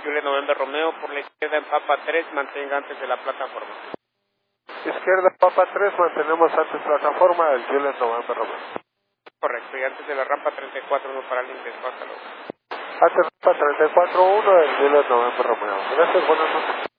Juliet November Romeo, por la izquierda en Papa 3, mantenga antes de la plataforma. Izquierda Papa 3, mantenemos antes plataforma del Juliet November Romeo. Correcto, y antes de la rampa 34-1 para el ingreso, hasta luego. Antes rampa 34-1 del Juliet November Romeo. Gracias, buenas noches.